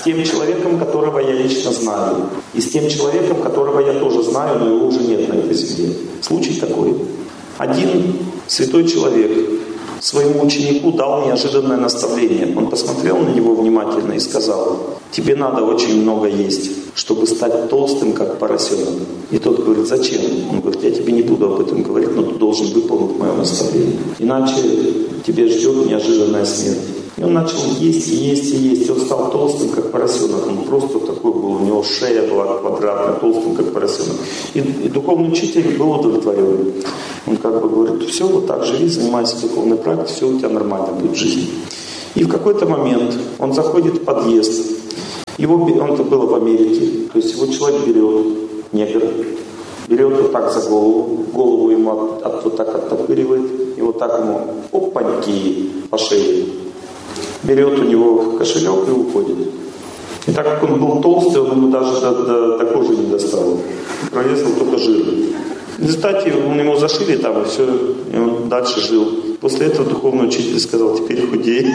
тем человеком, которого я лично знаю, и с тем человеком, которого я тоже знаю, но его уже нет на этой земле. Случай такой. Один святой человек своему ученику дал неожиданное наставление. Он посмотрел на него внимательно и сказал: тебе надо очень много есть, чтобы стать толстым, как поросенок. И тот говорит: зачем? Он говорит: я тебе не буду об этом говорить, но ты должен выполнить мое наставление. Иначе тебе ждет неожиданная смерть. И он начал есть и есть и есть. И он стал толстым, как поросенок. Он просто такой был, у него шея была квадратная, толстым, как поросенок. И духовный учитель был удовлетворен. Он как бы говорит: все, вот так живи, занимайся духовной практикой, все у тебя нормально будет в жизни. И в какой-то момент он заходит в подъезд. Он-то был в Америке. То есть его человек берет, негр, берет вот так за голову ему вот так оттопыривает, и вот так ему опаньки по шее. Берет у него кошелек и уходит. И так как он был толстый, он ему даже до кожи не достал. Прорезал только жир. В результате ему зашили там, и все, и он дальше жил. После этого духовный учитель сказал: теперь худей.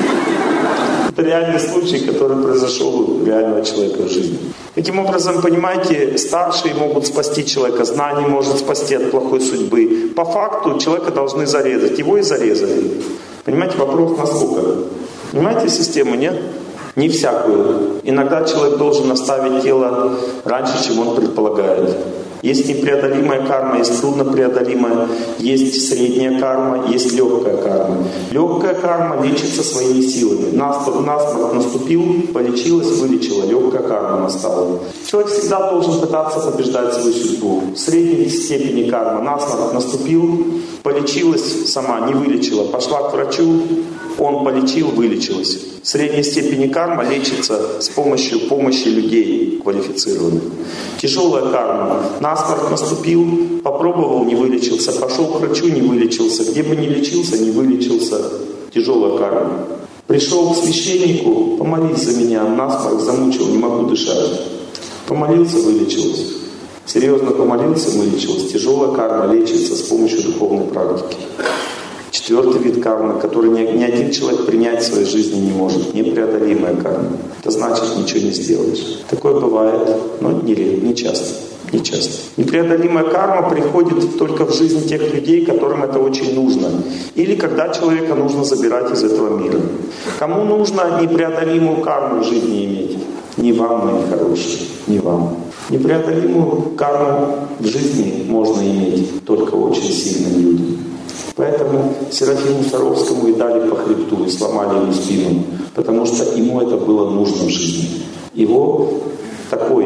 Это реальный случай, который произошел у реального человека в жизни. Таким образом, понимаете, старшие могут спасти человека, знание может спасти от плохой судьбы. По факту человека должны зарезать. Его и зарезали. Понимаете, вопрос насколько? Понимаете систему, нет? Не всякую. Иногда человек должен оставить тело раньше, чем он предполагает. Есть непреодолимая карма, есть труднопреодолимая, есть средняя карма, есть легкая карма. Легкая карма лечится своими силами. Насморк наступил, полечилась, вылечила, легкая карма настала. Человек всегда должен пытаться побеждать свою судьбу. В средней степени карма. Насморк наступил, полечилась сама, не вылечила. Пошла к врачу, он полечил, вылечилась. В средней степени карма лечится с помощью помощи людей квалифицированных. Тяжелая карма. Насморк наступил, попробовал, не вылечился. Пошел к врачу, не вылечился. Где бы ни лечился, не вылечился. Тяжелая карма. Пришел к священнику: помолись за меня, насморк замучил, не могу дышать. Помолился, вылечилось. Серьезно помолился, вылечилось. Тяжелая карма лечится с помощью духовной практики. Четвертый вид кармы, который ни один человек принять в своей жизни не может. Непреодолимая карма. Это значит, ничего не сделаешь. Такое бывает, но не часто. Не часто. Непреодолимая карма приходит только в жизнь тех людей, которым это очень нужно. Или когда человека нужно забирать из этого мира. Кому нужно непреодолимую карму в жизни иметь? Не вам, мои хорошие, не вам. Непреодолимую карму в жизни можно иметь только очень сильным людям. Поэтому Серафиму Саровскому и дали по хребту, и сломали ему спину, потому что ему это было нужно в жизни. Его такой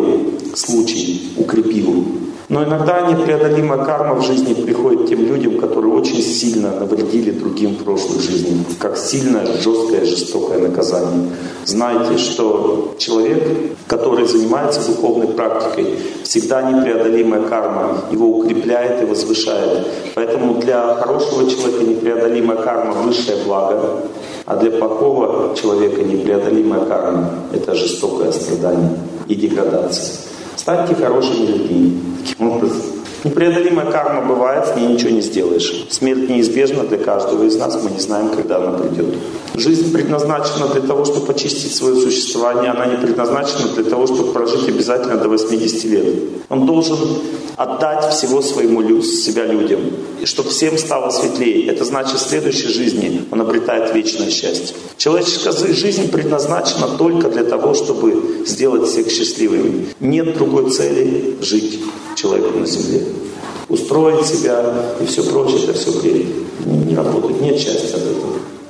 случай укрепил. Но иногда непреодолимая карма в жизни приходит тем людям, которые очень сильно навредили другим в прошлой жизни, как сильное, жесткое, жестокое наказание. Знайте, что человек, который занимается духовной практикой, всегда непреодолимая карма его укрепляет и возвышает. Поэтому для хорошего человека непреодолимая карма — высшее благо, а для плохого человека непреодолимая карма — это жестокое страдание и деградация. Станьте хорошими людьми. Таким образом, непреодолимая карма бывает, с ней ничего не сделаешь. Смерть неизбежна для каждого из нас, мы не знаем, когда она придет. Жизнь предназначена для того, чтобы очистить свое существование, она не предназначена для того, чтобы прожить обязательно до 80 лет. Он должен отдать всего себя людям, и чтобы всем стало светлее. Это значит, в следующей жизни он обретает вечное счастье. Человеческая жизнь предназначена только для того, чтобы сделать всех счастливыми. Нет другой цели жить человеку на земле. Устроить себя и все прочее — это все бред. Не работает, нет счастья от этого.